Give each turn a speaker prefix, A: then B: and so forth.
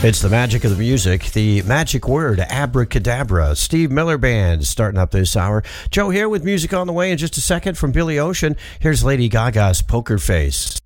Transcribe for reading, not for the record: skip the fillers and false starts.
A: It's the magic of the music, the magic word, abracadabra. Steve Miller Band starting up this hour. Joe here with music on the way in just a second from Billy Ocean. Here's Lady Gaga's Poker Face.